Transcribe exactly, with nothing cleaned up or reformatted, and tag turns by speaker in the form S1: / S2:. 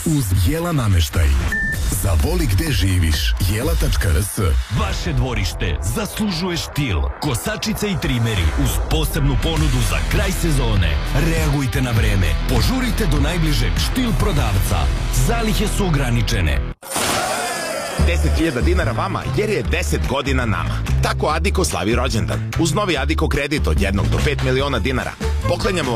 S1: uz Jela nameštaj. Zavoli gde živiš. Jela tačka rs.
S2: Vaše dvorište zaslužuje štil. Kosačice i trimeri uz posebnu ponudu za kraj sezone. Reagujte na vreme. Požurite do najbližeg štil prodavca. Zalihe su ograničene.
S3: deset hiljada dinara vama jer je deset godina nama. Tako Adiko slavi rođendan. Uz novi Adiko kredit od jednog do pet miliona dinara. Poklanjamo